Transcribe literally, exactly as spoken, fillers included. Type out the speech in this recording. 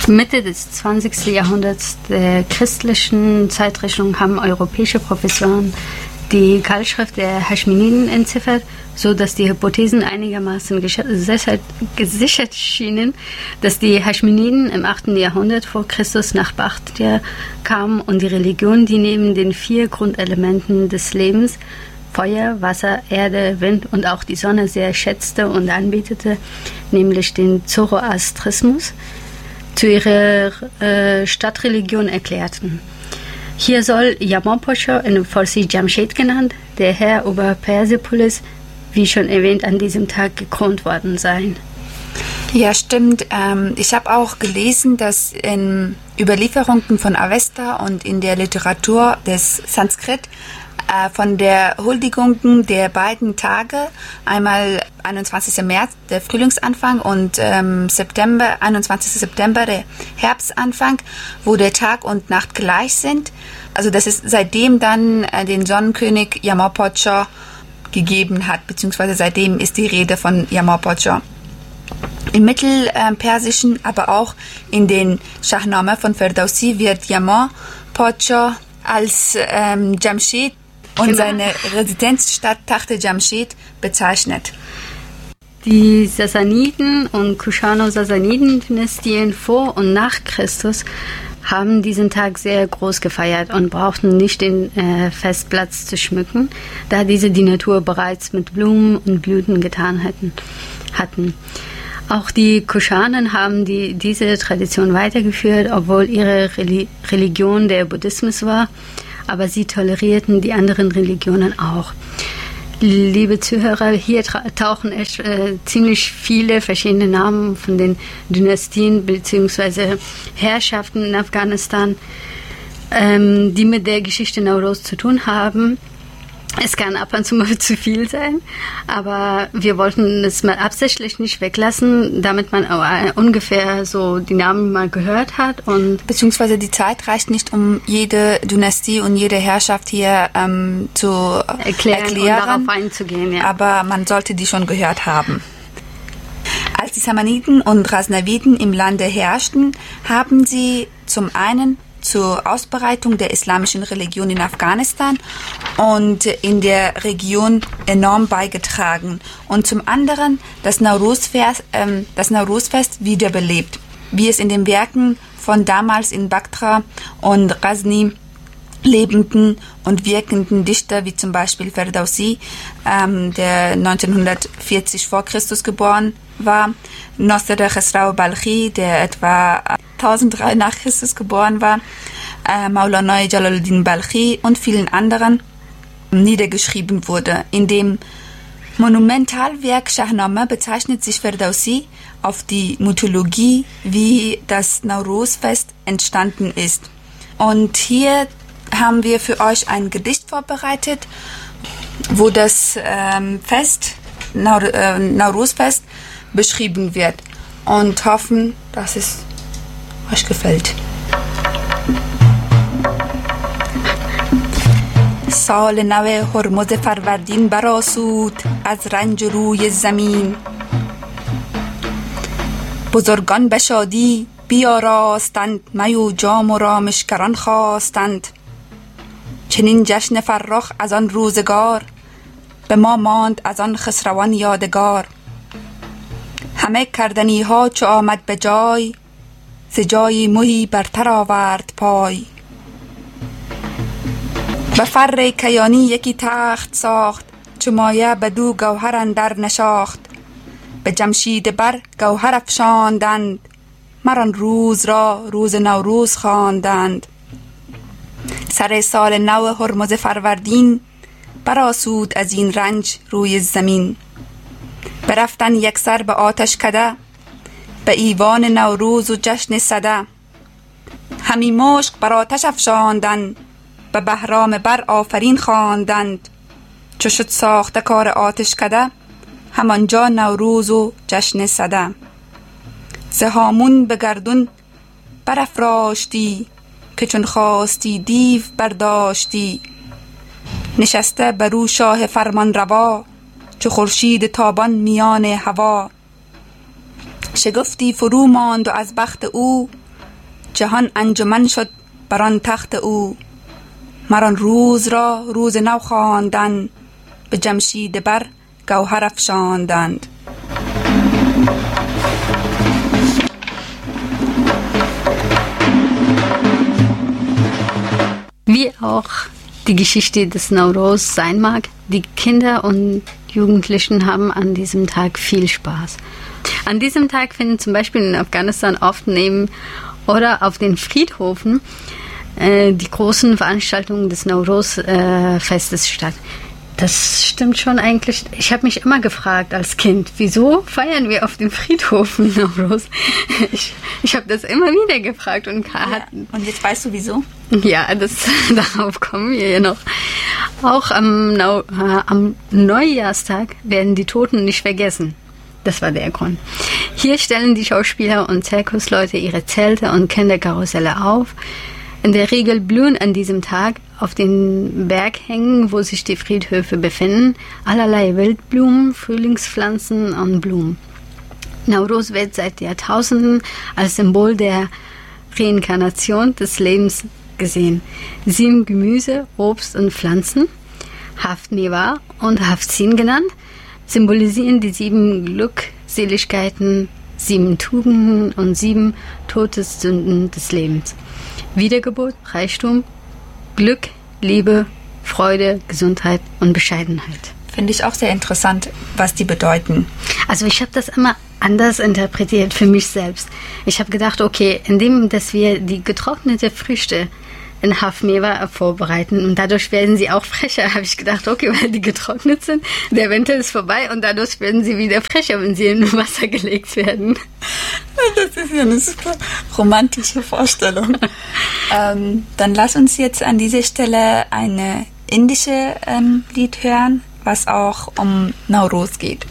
Mitte des zwanzigsten Jahrhunderts der christlichen Zeitrechnung haben europäische Professoren die Keilschrift der Chaschminiden entziffert, so dass die Hypothesen einigermaßen gesichert, gesichert schienen, dass die Chaschminiden im achten Jahrhundert vor Christus nach Baghdad kamen und die Religion, die neben den vier Grundelementen des Lebens Feuer, Wasser, Erde, Wind und auch die Sonne sehr schätzte und anbetete, nämlich den Zoroastrismus, zu ihrer äh, Stadtreligion erklärten. Hier soll Yamar-Pascha, in Farsi Jamshid genannt, der Herr über Persepolis, wie schon erwähnt, an diesem Tag gekrönt worden sein. Ja, stimmt. Ähm, ich habe auch gelesen, dass in Überlieferungen von Avesta und in der Literatur des Sanskrit von der Huldigungen der beiden Tage, einmal einundzwanzigsten März, der Frühlingsanfang, und ähm, September, einundzwanzigsten September, der Herbstanfang, wo der Tag und Nacht gleich sind. Also dass es seitdem dann äh, den Sonnenkönig Yamar-Pascha gegeben hat, beziehungsweise seitdem ist die Rede von Yamar-Pascha. Im Mittelpersischen, äh, aber auch in den Shahnameh von Ferdowsi wird Yamar-Pascha als ähm, Jamshid und seine Residenzstadt Tachte Jamshid bezeichnet. Die Sassaniden und Kuschano-Sassaniden-Dynastien vor und nach Christus haben diesen Tag sehr groß gefeiert und brauchten nicht den äh, Festplatz zu schmücken, da diese die Natur bereits mit Blumen und Blüten getan hatten. hatten. Auch die Kushanen haben die, diese Tradition weitergeführt, obwohl ihre Reli- Religion der Buddhismus war, aber sie tolerierten die anderen Religionen auch. Liebe Zuhörer, hier tra- tauchen echt, äh, ziemlich viele verschiedene Namen von den Dynastien bzw. Herrschaften in Afghanistan, ähm, die mit der Geschichte Nowruz zu tun haben. Es kann ab und zu mal zu viel sein, aber wir wollten es mal absichtlich nicht weglassen, damit man ungefähr so die Namen mal gehört hat. Und beziehungsweise die Zeit reicht nicht, um jede Dynastie und jede Herrschaft hier ähm, zu erklären, erklären und darauf einzugehen. Ja. Aber man sollte die schon gehört haben. Als die Samaniden und Ghaznaviden im Lande herrschten, haben sie zum einen zur Ausbreitung der islamischen Religion in Afghanistan und in der Region enorm beigetragen und zum anderen das Nowruz-Fest, ähm, das Nowruz-Fest wiederbelebt, wie es in den Werken von damals in Baktra und Ghazni lebenden und wirkenden Dichter wie zum Beispiel Ferdowsi, ähm, der neunzehnhundertvierzig vor Christus geboren war, Nasser Khosrau Balkhi, der etwa tausenddrei nach Christus geboren war, äh, Maulana Jalaluddin Balkhi und vielen anderen niedergeschrieben wurde. In dem Monumentalwerk Shahnameh bezeichnet sich Ferdowsi auf die Mythologie, wie das Nowruz-Fest entstanden ist. Und hier haben wir für euch ein Gedicht vorbereitet, wo das ähm, Fest, Naur- äh, Nowruz-Fest beschrieben wird und hoffen, dass es euch gefällt. سال نو هرمز فروردین برآسود از رنج روی زمین بزرگان به شادی بیاراستند می و جام و رامشگران خواستند چنین جشن فرخ از آن روزگار به ما ماند از آن خسروان یادگار همه کردنی ها چو آمد به جای ز جای مهی برتر آورد پای به فر کیانی یکی تخت ساخت چو مایه بدو گوهر اندر نشاخت به جمشید بر گوهر افشاندند مران روز را روز نوروز خواندند سر سال نو هرمز فروردین برآسود از این رنج روی زمین برفتن یک سر به آتش کده به ایوان نوروز و جشن سده همی مشک بر آتش افشاندند به بهرام بر آفرین خواندند چو شد ساخته کار آتش کده همانجا نوروز و جشن سده ز هامون به گردون برافراشتی که چون خواستی دیو برداشتی نشسته برو شاه فرمان روا چو خورشید تابان میان هوا شگفتی فرو ماند و از بخت او جهان انجمن شد بران تخت او مران روز را روز نو خواندن به جمشید بر گوهر افشاندند. Wie auch die Geschichte des Nowruz sein mag, die Kinder und Jugendlichen haben an diesem Tag viel Spaß. An diesem Tag finden zum Beispiel in Afghanistan oft neben oder auf den Friedhöfen äh, die großen Veranstaltungen des Nowruz-Festes äh, statt. Das stimmt schon eigentlich. Ich habe mich immer gefragt als Kind, wieso feiern wir auf den Friedhöfen Nowruz? Ich, ich habe das immer wieder gefragt. Und, ja, und jetzt weißt du wieso? Ja, das, darauf kommen wir ja noch. Auch am, Nau, äh, am Neujahrstag werden die Toten nicht vergessen. Das war der Grund. Hier stellen die Schauspieler und Zirkusleute ihre Zelte und Kinderkarusselle auf. In der Regel blühen an diesem Tag auf den Berghängen, wo sich die Friedhöfe befinden, allerlei Wildblumen, Frühlingspflanzen und Blumen. Nowruz wird seit Jahrtausenden als Symbol der Reinkarnation des Lebens gesehen. Sieben Gemüse, Obst und Pflanzen, Haft Mewa und Haftzin genannt, symbolisieren die sieben Glückseligkeiten, sieben Tugenden und sieben Todessünden des Lebens. Wiedergeburt, Reichtum, Glück, Liebe, Freude, Gesundheit und Bescheidenheit. Finde ich auch sehr interessant, was die bedeuten. Also ich habe das immer anders interpretiert für mich selbst. Ich habe gedacht, okay, indem dass wir die getrocknete Früchte in Hafmewa vorbereiten und dadurch werden sie auch frecher, habe ich gedacht, okay, weil die getrocknet sind, der Winter ist vorbei und dadurch werden sie wieder frecher, wenn sie in Wasser gelegt werden. Das ist ja eine super romantische Vorstellung. ähm, dann lass uns jetzt an dieser Stelle eine indische ähm, Lied hören, was auch um Nowruz geht.